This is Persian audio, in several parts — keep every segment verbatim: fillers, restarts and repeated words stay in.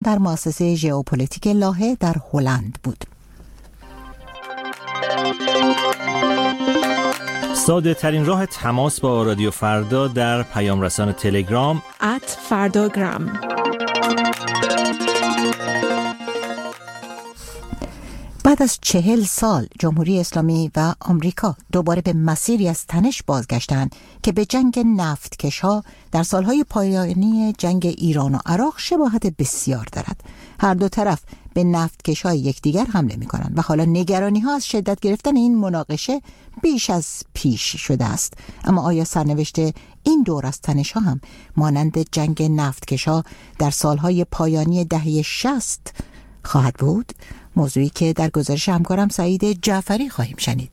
در مؤسسه ژئوپلیتیک لاهه در هلند بود. ساده ترین راه تماس با رادیو فردا در پیام رسان تلگرام ات فرداگرام. بعد از چهل سال جمهوری اسلامی و آمریکا دوباره به مسیری از تنش بازگشتند که به جنگ نفتکش‌ها در سالهای پایانی جنگ ایران و عراق شباهت بسیار دارد. هر دو طرف به نفتکش‌های یکدیگر حمله می‌کنند و حالا نگرانی‌ها از شدت گرفتن این مناقشه بیش از پیش شده است. اما آیا سرنوشت این دور از تنش‌ها هم مانند جنگ نفتکش‌ها در سالهای پایانی دهه شصت خواهد بود؟ موضوعی که در گزارش همکارم سعید جعفری خواهیم شنید.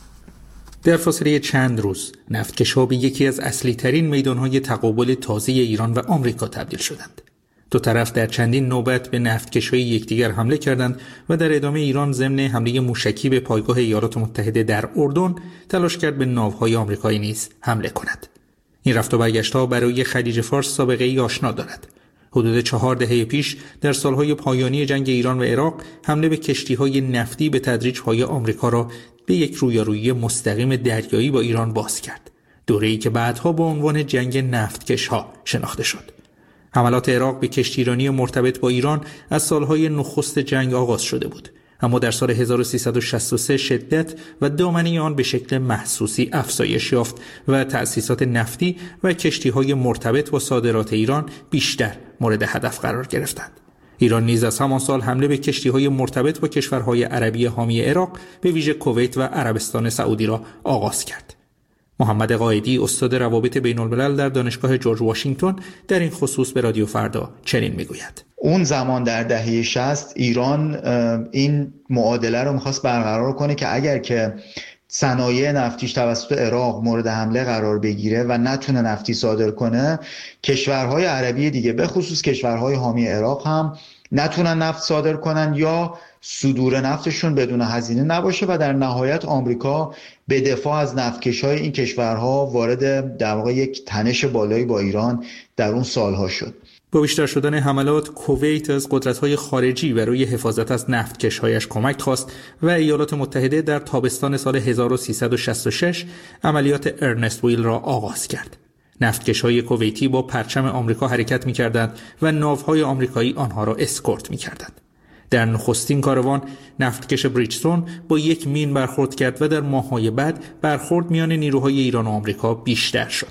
در فاصله چند روز نفتکش‌ها به یکی از اصلی ترین میدان‌های تقابل تازه ایران و آمریکا تبدیل شدند. دو طرف در چندین نوبت به نفتکش‌های یکدیگر حمله کردند و در ادامه ایران ضمن حمله موشکی به پایگاه ایالات متحده در اردن تلاش کرد به ناوهای آمریکایی نیز حمله کند. این رفت و برگشت‌ها برای خلیج فارس سابقه‌ای آشنا دارد. حدود چهار دهه پیش در سالهای پایانی جنگ ایران و عراق حمله به کشتی‌های نفتی به تدریج پای آمریکا را به یک رویارویی مستقیم دریایی با ایران باز کرد. دوره‌ای که بعدها با عنوان جنگ نفتکش‌ها شناخته شد. حملات عراق به کشتیرانی مرتبط با ایران از سالهای نخست جنگ آغاز شده بود، اما در سال هزار و سیصد و شصت و سه شدت و دامنه آن به شکل محسوسی افزایش یافت و تأسیسات نفتی و کشتی‌های مرتبط با صادرات ایران بیشتر مورد هدف قرار گرفتند. ایران نیز از همان سال حمله به کشتی‌های مرتبط با کشورهای عربی حامی عراق به ویژه کویت و عربستان سعودی را آغاز کرد. محمد قائدی استاد روابط بین‌الملل در دانشگاه جورج واشنگتن در این خصوص به رادیو فردا چنین میگوید: اون زمان در دهه شصت ایران این معادله رو می‌خواست برقرار کنه که اگر که صنایع نفتیش توسط عراق مورد حمله قرار بگیره و نتونه نفتی صادر کنه، کشورهای عربی دیگه به خصوص کشورهای حامی عراق هم نتونن نفت صادر کنن یا صدور نفتشون بدون هزینه نباشه و در نهایت آمریکا به دفاع از نفتکش‌های این کشورها وارد در واقع یک تنش بالایی با ایران در اون سالها شد. با بیشتر شدن حملات، کویت از قدرت‌های خارجی برای حفاظت از نفتکش‌هایش کمک خواست و ایالات متحده در تابستان سال هزار و سیصد و شصت و شش عملیات ارنست ویل را آغاز کرد. نفتکش‌های کویتی با پرچم آمریکا حرکت می‌کردند و ناوهای آمریکایی آنها را اسکورت می‌کردند. در نخستین کاروان نفتکش بریجستون با یک مین برخورد کرد و در ماه‌های بعد برخورد میان نیروهای ایران و آمریکا بیشتر شد.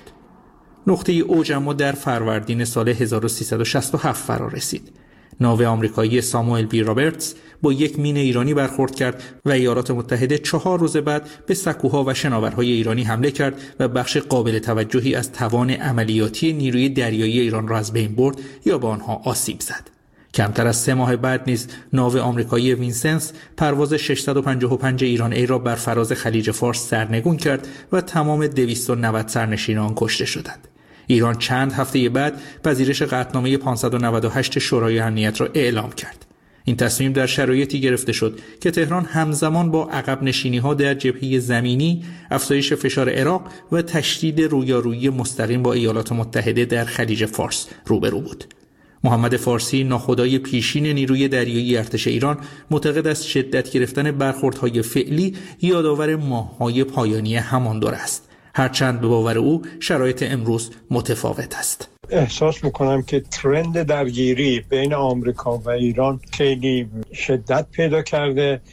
نقطه اوج اما در فروردین سال هزار و سیصد و شصت و هفت فرا رسید. ناو آمریکایی ساموئل بی رابرتس با یک مین ایرانی برخورد کرد و ایالات متحده چهار روز بعد به سکوها و شناورهای ایرانی حمله کرد و بخش قابل توجهی از توان عملیاتی نیروی دریایی ایران را از بین برد یا به آنها آسیب زد. کمتر از سه ماه بعد نیز ناو آمریکایی وینسنس پرواز ششصد و پنجاه و پنج ایران ای را بر فراز خلیج فارس سرنگون کرد و تمام دویست و نود سرنشینان کشته شدند. ایران چند هفته بعد پذیرش قطعنامه پانصد و نود و هشت شورای امنیت را اعلام کرد. این تصمیم در شرایطی گرفته شد که تهران همزمان با عقب نشینی‌ها در جبهه زمینی، افزایش فشار عراق و تشدید رویارویی مستقیم با ایالات متحده در خلیج فارس روبرو بود. محمد فارسی، ناخدای پیشین نیروی دریایی ارتش ایران، معتقد است شدت گرفتن برخوردهای فعلی یادآور ماه‌های پایانی همان دوره است، هرچند به باور او شرایط امروز متفاوت است. احساس میکنم که ترند درگیری بین آمریکا و ایران خیلی شدت پیدا کرده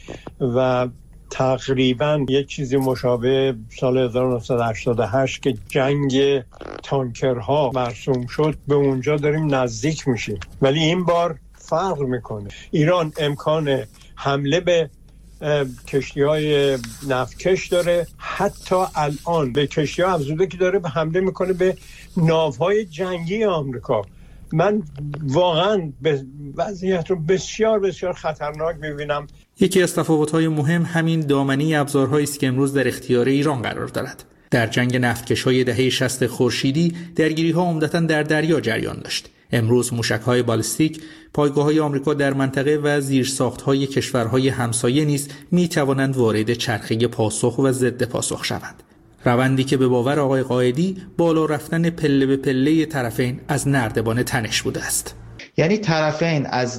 و تقریبا یک چیزی مشابه سال هزار و نهصد و هشتاد و هشت که جنگ تانکرها مرسوم شد به اونجا داریم نزدیک میشیم، ولی این بار فرق میکنه. ایران امکان حمله به کشتی‌های نفتکش داره، حتی الان به کشتی‌ها افزوده که داره به حمله میکنه به ناوهای جنگی آمریکا. من واقعا به وضعیت رو بسیار بسیار خطرناک میبینم. یکی از تفاوت‌های مهم همین دامنه ابزارهایی است که امروز در اختیار ایران قرار دارد. در جنگ نفتکش‌های دهه شصت خورشیدی درگیری‌ها عمدتاً در دریا جریان داشت. امروز موشک‌های بالستیک، پایگاه‌های آمریکا در منطقه و زیرساخت‌های کشورهای همسایه نیز می‌توانند وارد چرخه پاسخ و ضد پاسخ شوند. روندی که به باور آقای قائدی بالا رفتن پله به پله طرفین از نردبان تنش بوده است. یعنی طرفین از